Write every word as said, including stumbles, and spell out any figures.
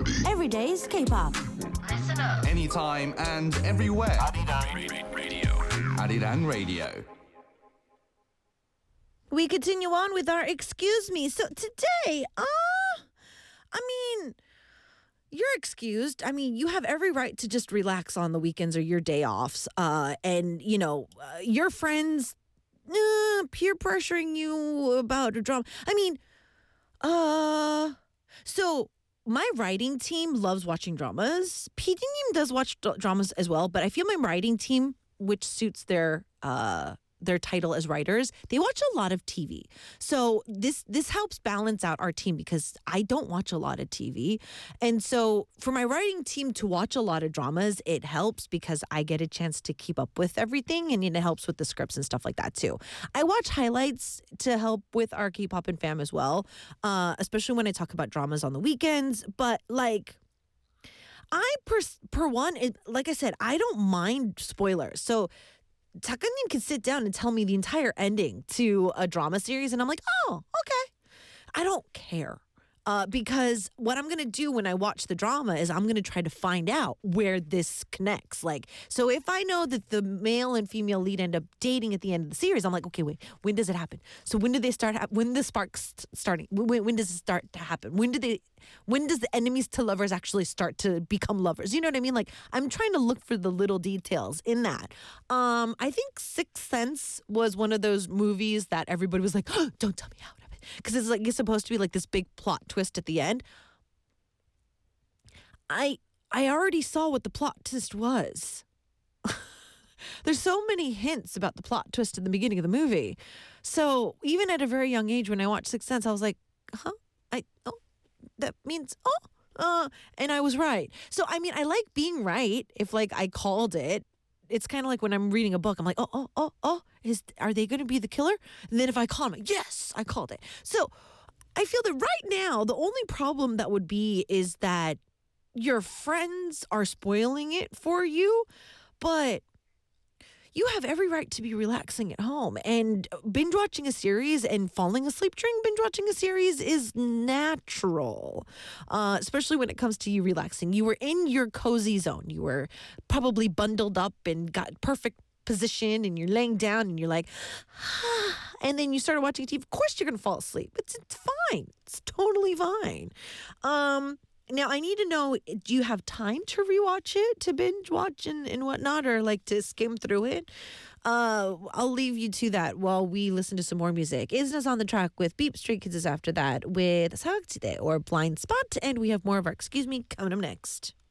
Every day's K-pop. Listen up. Anytime and everywhere. Arirang Radio. Arirang Radio. We continue on with our excuse me. So today, uh, I mean, you're excused. I mean, you have every right to just relax on the weekends or your day offs. Uh, and, you know, uh, your friends uh, peer pressuring you about a drama. I mean, uh, so my writing team loves watching dramas. P D team does watch d- dramas as well, but I feel my writing team, which suits their uh their title as writers, they watch a lot of T V. So this this helps balance out our team because I don't watch a lot of T V. And so for my writing team to watch a lot of dramas, it helps because I get a chance to keep up with everything, and it helps with the scripts and stuff like that too. I watch highlights to help with our K-pop and fam as well, uh, especially when I talk about dramas on the weekends. But like, I, per, per one, it, like I said, I don't mind spoilers. So Takanim can sit down and tell me the entire ending to a drama series, and I'm like, oh, okay. I don't care. Uh, because what I'm going to do when I watch the drama is I'm going to try to find out where this connects. Like, so if I know that the male and female lead end up dating at the end of the series, I'm like, okay, wait, when does it happen? So when do they start? Ha- when the sparks starting? When, when does it start to happen? When do they? When does the enemies to lovers actually start to become lovers? You know what I mean? Like, I'm trying to look for the little details in that. Um, I think Sixth Sense was one of those movies that everybody was like, oh, don't tell me how. Because it's like it's supposed to be like this big plot twist at the end. I I already saw what the plot twist was. There's so many hints about the plot twist in the beginning of the movie. So even at a very young age, when I watched Sixth Sense, I was like, huh? I oh, that means oh, uh, and I was right. So I mean, I like being right if like I called it. It's kind of like when I'm reading a book, I'm like, oh, oh, oh, oh, is are they going to be the killer? And then if I call them, like, yes, I called it. So I feel that right now, the only problem that would be is that your friends are spoiling it for you, but you have every right to be relaxing at home. And binge watching a series and falling asleep during binge watching a series is natural, uh, especially when it comes to you relaxing. You were in your cozy zone. You were probably bundled up and got perfect position, and you're laying down and you're like, ah, and then you started watching T V. Of course you're going to fall asleep. It's, it's fine. It's totally fine. Um, Now, I need to know, do you have time to rewatch it, to binge watch and, and whatnot, or like to skim through it? Uh, I'll leave you to that while we listen to some more music. Isna's on the track with Beep. Stray Kids is after that with Saagchide or Blind Spot. And we have more of our Excuse Me coming up next.